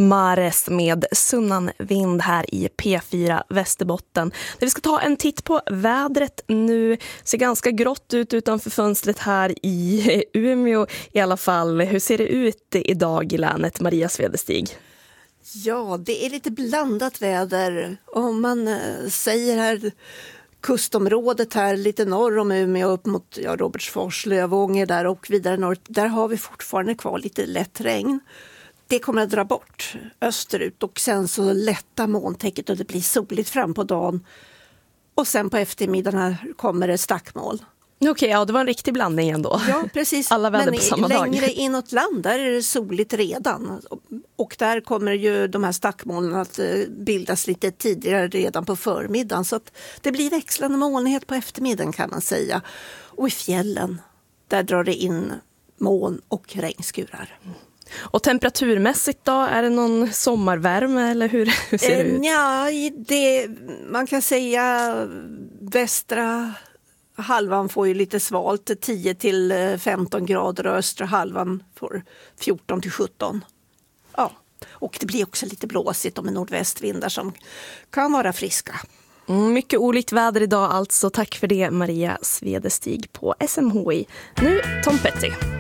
Mares med Sunnan vind här i P4 Västerbotten. Där vi ska ta en titt på vädret nu. Ser ganska grått ut utanför fönstret här i Umeå i alla fall. Hur ser det ut idag i länet, Maria Svedestig? Ja, det är lite blandat väder. Om man säger här kustområdet här lite norr om Umeå upp mot Robertsfors, Lövånger där och vidare norr. Där har vi fortfarande kvar lite lätt regn. Det kommer att dra bort österut och sen så lätta molntäcket och det blir soligt fram på dagen. Och sen på eftermiddagen här kommer det stackmoln. Okej, ja, det var en riktig blandning ändå. Ja, precis. Alla väder men på samma dag. Längre inåt land där är det soligt redan. Och där kommer ju de här stackmolnen att bildas lite tidigare redan på förmiddagen. Så att det blir växlande molnighet på eftermiddagen kan man säga. Och i fjällen, där drar det in moln och regnskurar. Och temperaturmässigt då, är det någon sommarvärme eller hur ser det ut? Ja, man kan säga västra halvan får ju lite svalt, 10 till 15 grader och östra halvan får 14 till 17. Ja, och det blir också lite blåsigt och med nordvästvindar som kan vara friska. Mycket olikt väder idag alltså. Tack för det, Maria Svedestig på SMHI. Nu Tom Petty.